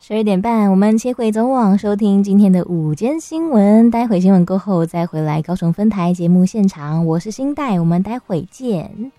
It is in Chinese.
12点半，我们切回总网收听今天的午间新闻。待会新闻过后再回来高雄分台节目现场，我是新代，我们待会见。